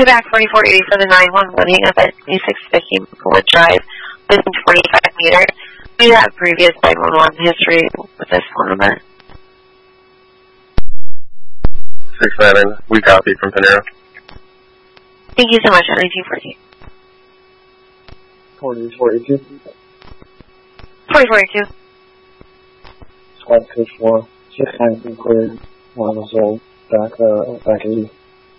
back 4480 for the 911 hang up at 2650 Maplewood Drive, within 25 meters. Do you have previous 911 history with this phone number? 6-7, we copy from Panera. Thank you so much, 1940. 4482. 4482. Squad code 4. 619 cleared. 1 was old. Back 80.